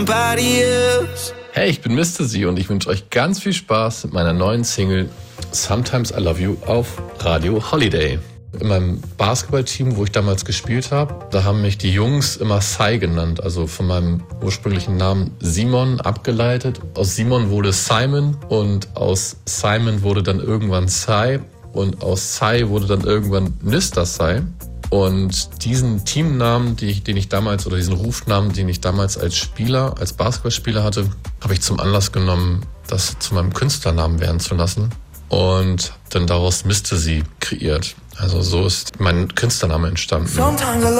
Hey, ich bin Mr. Sie und ich wünsche euch ganz viel Spaß mit meiner neuen Single Sometimes I Love You auf Radio Holiday. In meinem Basketballteam, wo ich damals gespielt habe, da haben mich die Jungs immer Sai genannt, also von meinem ursprünglichen Namen Simon abgeleitet. Aus Simon wurde Simon und aus Simon wurde dann irgendwann Sai und aus Sai wurde dann irgendwann Mr. Sai. Und diesen Teamnamen, diesen Rufnamen, den ich damals als Spieler, als Basketballspieler hatte, habe ich zum Anlass genommen, das zu meinem Künstlernamen werden zu lassen und dann daraus Mr. Sie kreiert. Also so ist mein Künstlername entstanden.